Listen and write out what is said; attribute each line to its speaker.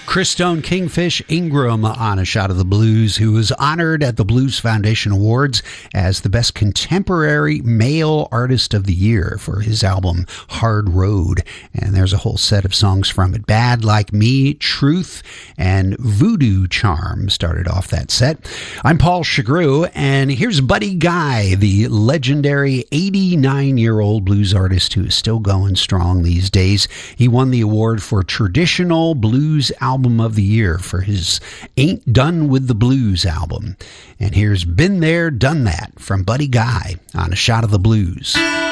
Speaker 1: Chris Stone, Kingfish Ingram on A Shot of the Blues, who was honored at the Blues Foundation Awards as the Best Contemporary Male Artist of the Year for his album Hard Road. And there's a whole set of songs from it. Bad Like Me, Truth, and Voodoo Charm started off that set. I'm Paul Chagru, and here's Buddy Guy, the legendary 89-year-old blues artist who is still going strong these days. He won the award for Traditional Blues Album of the Year for his Ain't Done with the Blues album. And here's Been There, Done That from Buddy Guy on A Shot of the Blues.